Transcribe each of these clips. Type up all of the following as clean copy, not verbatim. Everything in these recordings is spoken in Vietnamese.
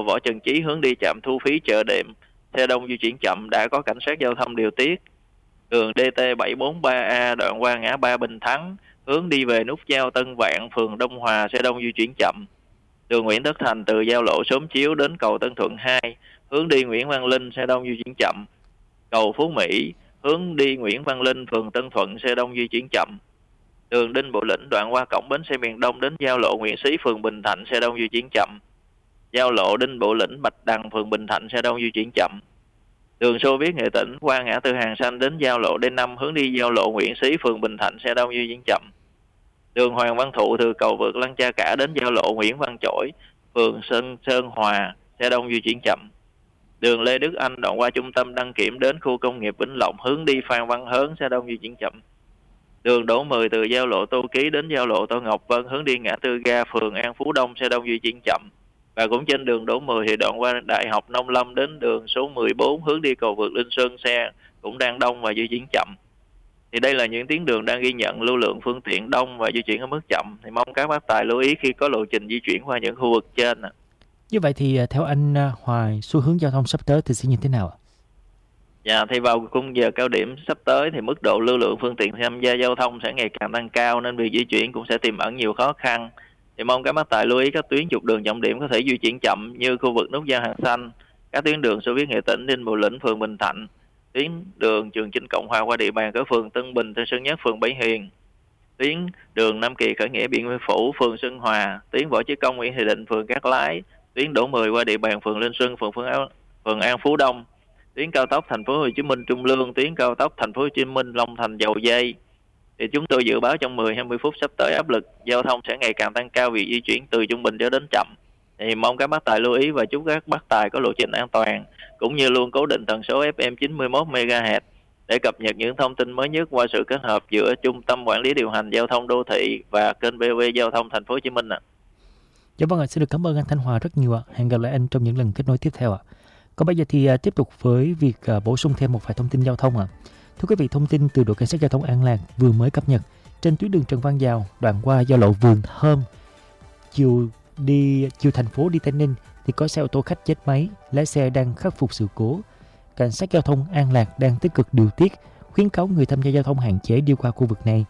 lộ Võ Trần Chí hướng đi trạm thu phí chợ đệm, xe đông di chuyển chậm, đã có cảnh sát giao thông điều tiết. Đường DT743A đoạn qua ngã ba Bình Thắng, hướng đi về nút giao Tân Vạn, phường Đông Hòa, xe đông di chuyển chậm. Đường Nguyễn Tất Thành từ giao lộ Xóm Chiếu đến cầu Tân Thuận 2, hướng đi Nguyễn Văn Linh, xe đông di chuyển chậm. Cầu Phú Mỹ, hướng đi Nguyễn Văn Linh, phường Tân Thuận, xe đông di chuyển chậm. Đường Đinh Bộ Lĩnh đoạn qua cổng bến xe miền Đông đến giao lộ Nguyễn Xí, phường Bình Thạnh, xe đông di chuyển chậm. Giao lộ Đinh Bộ Lĩnh, Bạch Đằng, phường Bình Thạnh, xe đông di chuyển chậm. Đường Xô Viết Nghệ Tĩnh qua ngã tư Hàng Xanh đến giao lộ D5, hướng đi giao lộ Nguyễn Xí, phường Bình Thạnh, xe đông di chuyển chậm. Đường Hoàng Văn Thụ từ cầu vượt Lăng Cha Cả đến giao lộ Nguyễn Văn Chỗi, phường Sơn Hòa, xe đông di chuyển chậm. Đường Lê Đức Anh đoạn qua trung tâm đăng kiểm đến khu công nghiệp Vĩnh Lộc, hướng đi Phan Văn Hớn, xe đông di chuyển chậm. Đường Đỗ Mười từ giao lộ Tô Ký đến giao lộ Tô Ngọc Vân, hướng đi ngã tư ga phường An Phú Đông, xe đông di chuyển chậm. Và cũng trên đường Đỗ Mười thì đoạn qua Đại học Nông Lâm đến đường số 14, hướng đi cầu vượt Linh Sơn, xe cũng đang đông và di chuyển chậm. Thì đây là những tuyến đường đang ghi nhận lưu lượng phương tiện đông và di chuyển ở mức chậm. Thì mong các bác tài lưu ý khi có lộ trình di chuyển qua những khu vực trên. Như vậy thì theo anh Hoài, xu hướng giao thông sắp tới thì sẽ như thế nào ạ? Dạ, thì vào khung giờ cao điểm sắp tới thì mức độ lưu lượng phương tiện tham gia giao thông sẽ ngày càng tăng cao, nên việc di chuyển cũng sẽ tiềm ẩn nhiều khó khăn. Thì mong các bác tài lưu ý các tuyến trục đường trọng điểm có thể di chuyển chậm như khu vực nút giao Hàng Xanh, các tuyến đường Xô Viết Nghệ Tĩnh, Đinh Bộ Lĩnh, phường Bình Thạnh, tuyến đường Trường Chinh Cộng Hòa qua địa bàn của phường Tân Bình, Tân Sơn Nhất, phường Bảy Hiền, tuyến đường Nam Kỳ Khởi Nghĩa, Điện Biên Phủ, phường Xuân Hòa, tuyến Võ Chí Công, Nguyễn Thị Định, phường Cát Lái, tuyến Đỗ Mười qua địa bàn phường Linh Xuân, phường An Phú Đông, tuyến cao tốc Thành phố Hồ Chí Minh Trung Lương, tuyến cao tốc Thành phố Hồ Chí Minh Long Thành Dầu Dây. Thì chúng tôi dự báo trong 10-20 phút sắp tới áp lực giao thông sẽ ngày càng tăng cao, việc di chuyển từ trung bình cho đến chậm. Thì mong các bác tài lưu ý và chúc các bác tài có lộ trình an toàn, cũng như luôn cố định tần số FM 91 MHz để cập nhật những thông tin mới nhất qua sự kết hợp giữa Trung tâm Quản lý điều hành giao thông đô thị và kênh VOV Giao thông Thành phố Hồ Chí Minh ạ. Dạ vâng ạ, xin được cảm ơn anh Thanh Hòa rất nhiều ạ. Hẹn gặp lại anh trong những lần kết nối tiếp theo ạ. Còn bây giờ thì tiếp tục với việc bổ sung thêm một vài thông tin giao thông ạ. Thưa quý vị, thông tin từ đội cảnh sát giao thông An Lạc vừa mới cập nhật, trên tuyến đường Trần Văn Dào đoạn qua giao lộ Vườn Thơm chiều thành phố đi Tây Ninh thì có xe ô tô khách chết máy, lái xe đang khắc phục sự cố. Cảnh sát giao thông An Lạc đang tích cực điều tiết, khuyến cáo người tham gia giao thông hạn chế đi qua khu vực này.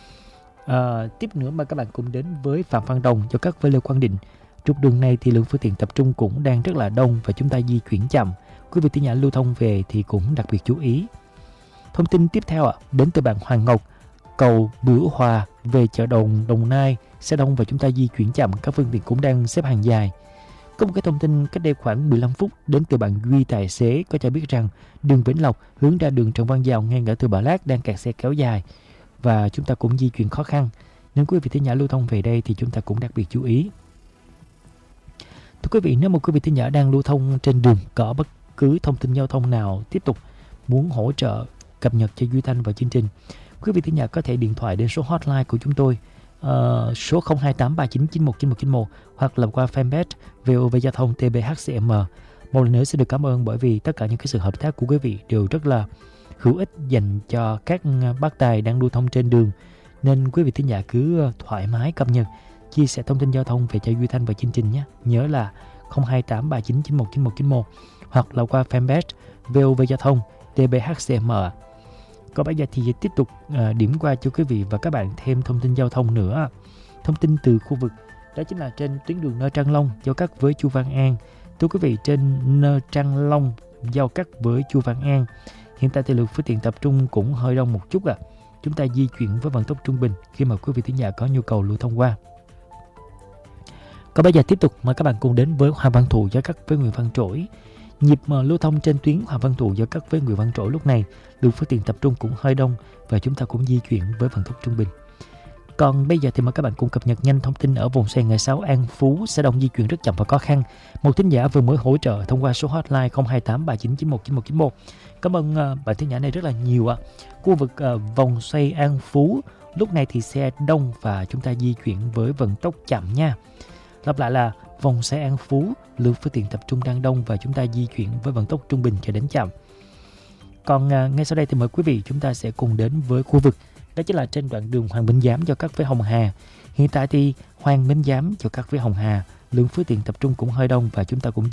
Tiếp nữa mà các bạn cùng đến với Phạm Văn Đồng cho các với Lê Quang Định. Trục đường này thì lượng phương tiện tập trung cũng đang rất là đông và chúng ta di chuyển chậm. Quý vị thính giả lưu thông về thì cũng đặc biệt chú ý. Thông tin tiếp theo đến từ bạn Hoàng Ngọc, cầu Bửu Hòa về chợ Đồng Nai xe đông và chúng ta di chuyển chậm, các phương tiện cũng đang xếp hàng dài. Có một cái thông tin cách đây khoảng 15 phút đến từ bạn Duy tài xế có cho biết rằng đường Vĩnh Lộc hướng ra đường Trần Văn Dào ngay ngã tư Bà Lát đang kẹt xe kéo dài và chúng ta cũng di chuyển khó khăn. Nên quý vị thính giả lưu thông về đây thì chúng ta cũng đặc biệt chú ý. Thưa quý vị, nếu một quý vị thính giả đang lưu thông trên đường có bất cứ thông tin giao thông nào tiếp tục muốn hỗ trợ cập nhật cho Duy Thanh và chương trình, quý vị thính giả có thể điện thoại đến số hotline của chúng tôi, số 0283991191 hoặc là qua fanpage VOV Giao thông TBHCM. Một lần nữa xin được cảm ơn bởi vì tất cả những cái sự hợp tác của quý vị đều rất là hữu ích dành cho các bác tài đang lưu thông trên đường. Nên quý vị thính giả cứ thoải mái cập nhật, chia sẻ thông tin giao thông về cho Duy Thanh và chương trình nhé. Nhớ là 0283991191 hoặc là qua fanpage VOV Giao thông TBHCM. Còn bây giờ thì tiếp tục điểm qua cho quý vị và các bạn thêm thông tin giao thông nữa. Thông tin từ khu vực đó chính là trên tuyến đường Nơ Trang Long giao cắt với Chu Văn An. Thưa quý vị, trên Nơ Trang Long giao cắt với Chu Văn An, hiện tại thì lượng phương tiện tập trung cũng hơi đông một chút Chúng ta di chuyển với vận tốc trung bình khi mà quý vị thính giả có nhu cầu lưu thông qua. Còn bây giờ tiếp tục mời các bạn cùng đến với Hoàng Văn Thụ giao cắt với Nguyễn Văn Trỗi. Nhịp lưu thông trên tuyến Hoàng Văn Thụ giao cắt với Nguyễn Văn Trỗi lúc này lượng phương tiện tập trung cũng hơi đông và chúng ta cũng di chuyển với vận tốc trung bình. Còn bây giờ thì mời các bạn cùng cập nhật nhanh thông tin ở vòng xoay ngã 6 An Phú sẽ đông di chuyển rất chậm và khó khăn. Một thính giả vừa mới hỗ trợ thông qua số hotline 0283991191. Cảm ơn bạn thính giả này rất là nhiều Khu vực vòng xoay An Phú lúc này thì xe đông và chúng ta di chuyển với vận tốc chậm nha. Lặp lại là vòng xoay An Phú, lượng phương tiện tập trung đang đông và chúng ta di chuyển với vận tốc trung bình cho đến chậm. Còn ngay sau đây thì mời quý vị chúng ta sẽ cùng đến với khu vực đó chính là trên đoạn đường Hoàng Minh Giám giao cắt với Hồng Hà. Hiện tại thì Hoàng Minh Giám giao cắt với Hồng Hà, lượng phương tiện tập trung cũng hơi đông và chúng ta cũng